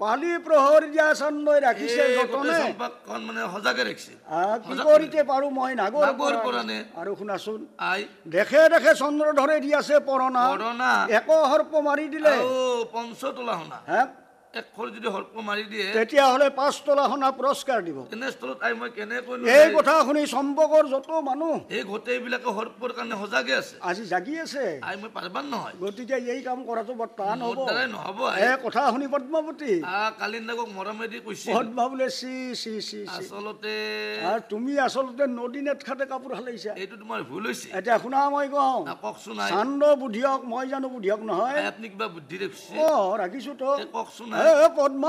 পালি প্ৰহৰী দিয়া চন্দ্ৰই ৰাখিছে যতনে সম্পাকখন মানে সজাগে ৰাখিছে কি কৰিতে পাৰো মই নাগৰ পৰানে আৰু শুনাচোন আই দেখে দেখে চন্দ্ৰ ধৰে দি আছে পৰণা পৰণা এক সৰ্প মাৰি দিলে পঞ্চতলা হনা হে এক খৰ যদি সৰ্প মাৰি দিয়ে তেতিয়াহ'লে 5 তলা সোণা পুৰস্কাৰ দিব তেনেস্থলত আই মই কেনে কৰিলো এই কথা শুনি চম্পকৰ যত মানুহ এই গোটেইবিলাকে সৰ্পৰ কাৰণে সজাগে আছে আজি জাগি আছে আই মই পাৰিবান নহয় গতিকে এই কাম কৰাটো বৰ টান হ'ব নহ'ব এই কথা শুনি পদ্মাৱতী কালিন্দাকক মৰমেদি কৈছে পদ্মা বোলে চি চি চি আচলতে আৰু তুমি আচলতে নদী নেট খাতে কাপোৰ হালাইছা এইটো তোমাৰ ভুল হৈছে এতিয়া শুনা মই কওঁ কওকচোন চান্দ বুদ্ধিয়ক মই জানো বুদ্ধিয়ক নহয় আপুনি কিবা বুদ্ধি ৰাখিছে ৰাখিছো তো কওকচোন পদ্মা